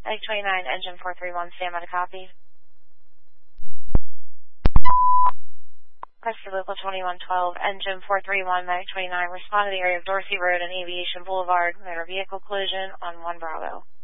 Medic 29, engine 431, stand by to copy. Rescue Local 2112, engine 431, Medic 29, respond to the area of Dorsey Road and Aviation Boulevard, motor vehicle collision on 1 Bravo.